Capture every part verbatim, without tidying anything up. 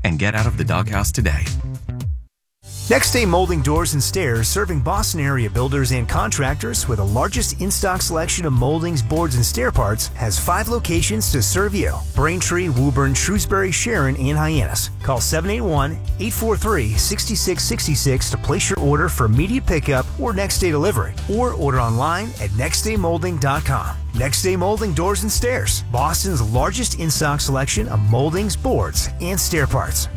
and get out of the doghouse today. Next Day Molding Doors and Stairs, serving Boston area builders and contractors with the largest in-stock selection of moldings, boards, and stair parts, has five locations to serve you. Braintree, Woburn, Shrewsbury, Sharon, and Hyannis. Call seven eight one, eight four three, six six six six to place your order for immediate pickup or next day delivery, or order online at next day molding dot com. Next Day Molding Doors and Stairs, Boston's largest in-stock selection of moldings, boards, and stair parts.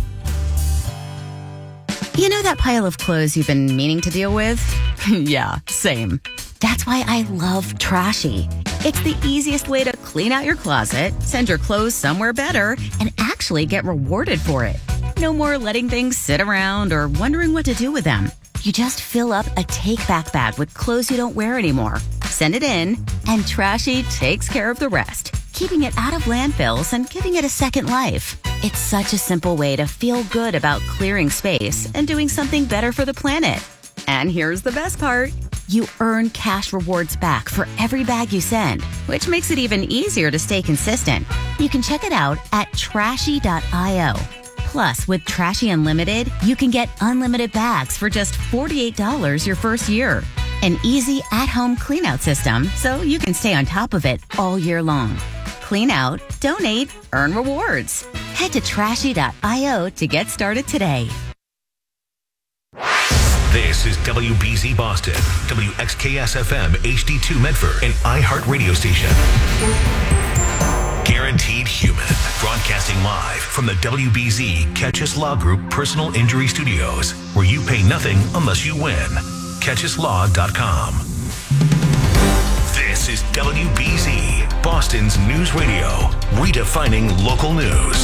You know that pile of clothes you've been meaning to deal with? Yeah, same. That's why I love Trashy. It's the easiest way to clean out your closet, send your clothes somewhere better, and actually get rewarded for it. No more letting things sit around or wondering what to do with them. You just fill up a take-back bag with clothes you don't wear anymore. Send it in, and Trashy takes care of the rest, keeping it out of landfills and giving it a second life. It's such a simple way to feel good about clearing space and doing something better for the planet. And here's the best part. You earn cash rewards back for every bag you send, which makes it even easier to stay consistent. You can check it out at trashy dot io. Plus, with Trashy Unlimited, you can get unlimited bags for just forty-eight dollars your first year. An easy at-home clean-out system so you can stay on top of it all year long. Clean out, donate, earn rewards. Head to trashy dot io to get started today. This is W B Z Boston, W X K S F M H D two Medford, an iHeart radio station. Guaranteed Human, broadcasting live from the W B Z Catch Us Law Group Personal Injury Studios, where you pay nothing unless you win. catch us law dot com. This is W B Z, Boston's news radio, redefining local news.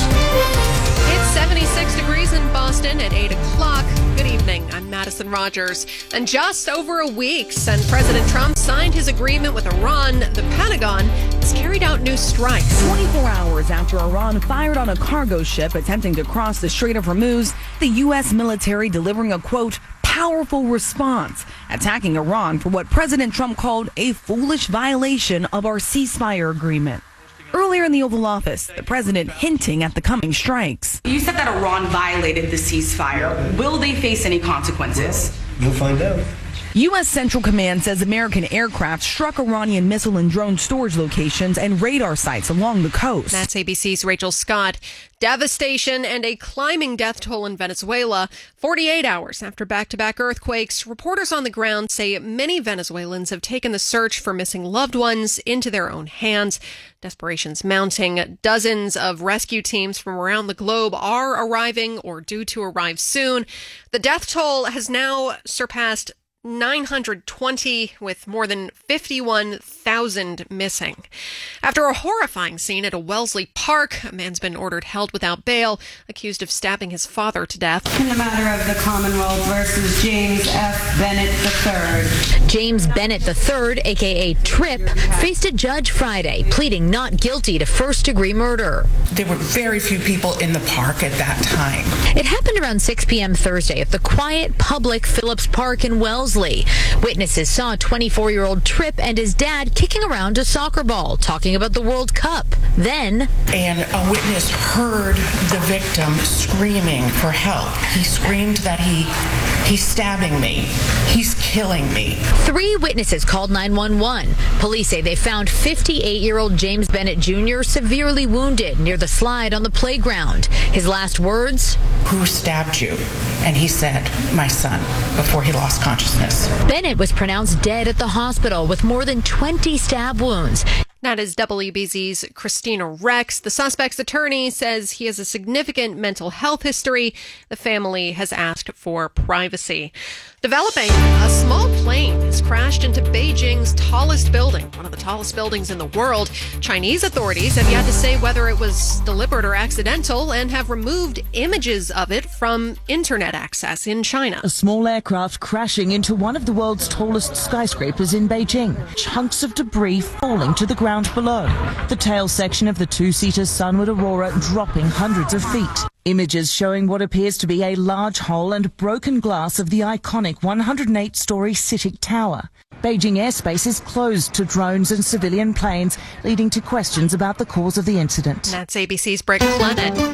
It's seventy-six degrees in Boston at eight o'clock. Good evening. I'm Madison Rogers. And just over a week since President Trump signed his agreement with Iran, the Pentagon has carried out new strikes. twenty-four hours after Iran fired on a cargo ship attempting to cross the Strait of Hormuz, the U S military delivering a, quote, powerful response, attacking Iran for what President Trump called a foolish violation of our ceasefire agreement. Earlier in the Oval Office, the president hinting at the coming strikes. You said that Iran violated the ceasefire. Will they face any consequences? Well, you'll find out. U S. Central Command says American aircraft struck Iranian missile and drone storage locations and radar sites along the coast. That's A B C's Rachel Scott. Devastation and a climbing death toll in Venezuela. forty-eight hours after back-to-back earthquakes, reporters on the ground say many Venezuelans have taken the search for missing loved ones into their own hands. Desperation's mounting. Dozens of rescue teams from around the globe are arriving or due to arrive soon. The death toll has now surpassed nine hundred twenty, with more than fifty-one thousand missing. After a horrifying scene at a Wellesley Park, a man's been ordered held without bail, accused of stabbing his father to death. In the matter of the Commonwealth versus James F. Bennett the third. James Bennett the third, a k a. Trip, faced a judge Friday, pleading not guilty to first-degree murder. There were very few people in the park at that time. It happened around six p.m. Thursday at the quiet, public Phillips Park in Wellesley. Witnesses saw twenty-four-year-old Tripp and his dad kicking around a soccer ball, talking about the World Cup. Then, and a witness heard the victim screaming for help. He screamed that he he's stabbing me. He's killing me. Three witnesses called nine one one. Police say they found fifty-eight-year-old James Bennett Junior severely wounded near the slide on the playground. His last words? Who stabbed you? And he said, my son, before he lost consciousness. Bennett was pronounced dead at the hospital with more than twenty stab wounds. That is W B Z's Christina Rex. The suspect's attorney says he has a significant mental health history. The family has asked for privacy. Developing, a small plane has crashed into Beijing's tallest building, one of the tallest buildings in the world. Chinese authorities have yet to say whether it was deliberate or accidental and have removed images of it from internet access in China. A small aircraft crashing into one of the world's tallest skyscrapers in Beijing. Chunks of debris falling to the ground below. The tail section of the two-seater Sunward Aurora dropping hundreds of feet. Images showing what appears to be a large hole and broken glass of the iconic one hundred eight story CITIC Tower. Beijing airspace is closed to drones and civilian planes, leading to questions about the cause of the incident. That's A B C's Britt Clement.